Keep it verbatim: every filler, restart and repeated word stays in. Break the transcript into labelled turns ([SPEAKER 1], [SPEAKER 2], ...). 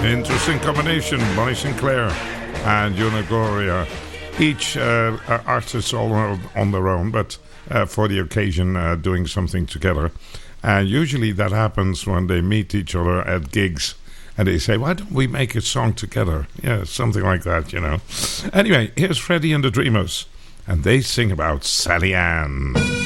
[SPEAKER 1] Interesting combination, Bonnie Sinclair and Una Gloria. Each uh, artist all on their own, but uh, for the occasion uh, doing something together. And usually that happens when they meet each other at gigs. And they say, why don't we make a song together? Yeah, something like that, you know. Anyway, here's Freddie and the Dreamers. And they sing about Sally Ann.